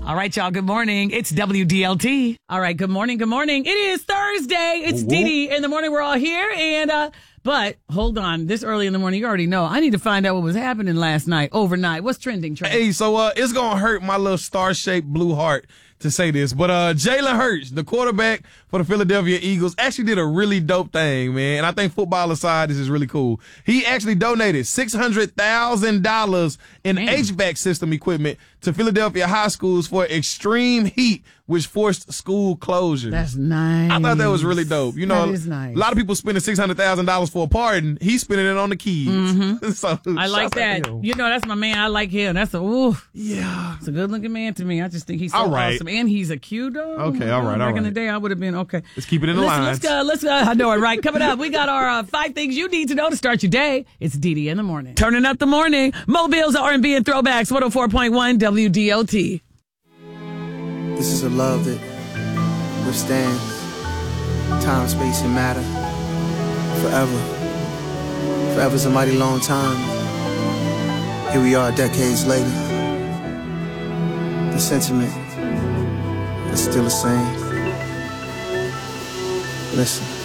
All right, y'all. Good morning. It's WDLT. All right. Good morning. Good morning. It is Thursday. It's Dee in the morning. We're all here. But hold on. This early in the morning, you already know. I need to find out what was happening last night, overnight. What's trending, Trey? Hey, so it's going to hurt my little star-shaped blue heart to say this, but Jalen Hurts, the quarterback for the Philadelphia Eagles, actually did a really dope thing, man. And I think football aside, this is really cool. He actually donated $600,000 in HVAC system equipment to Philadelphia high schools for extreme heat, which forced school closure. That's nice. I thought that was really dope. You know, that is nice. A lot of people spending $600,000 for a pardon. He's spending it on the kids. Mm-hmm. So, I like that. You know, that's my man. I like him. That's yeah. It's a good looking man to me. I just think he's so awesome. And he's a cute dog. Okay, all right. Back in the day, I would have been okay. Let's keep it in the lines. Let's go. I know it, right? Coming up, we got our 5 things you need to know to start your day. It's Dee in the morning. Turning up the morning. Mobile's R&B and throwbacks. 104.1 WDLT. This is a love that withstands time, space, and matter forever. Forever's a mighty long time. Here we are decades later. The sentiment is still the same. Listen.